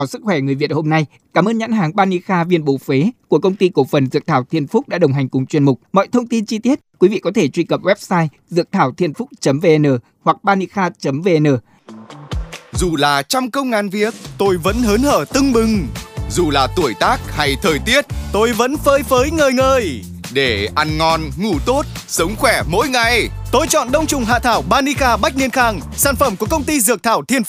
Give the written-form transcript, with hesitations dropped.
Sức khỏe người Việt hôm nay. Cảm ơn nhãn hàng Banica viên bổ phế của công ty cổ phần Dược Thảo Thiên Phúc đã đồng hành cùng chuyên mục. Mọi thông tin chi tiết, quý vị có thể truy cập website dượcthảo-thiên-phúc.vn hoặc banica.vn. Dù là trăm công ngàn việc, tôi vẫn hớn hở tưng bừng. Dù là tuổi tác hay thời tiết, tôi vẫn phơi phới ngời ngời. Để ăn ngon, ngủ tốt, sống khỏe mỗi ngày, tôi chọn đông trùng hạ thảo Banica Bách Niên Khang, sản phẩm của công ty Dược Thảo Thiên Phúc.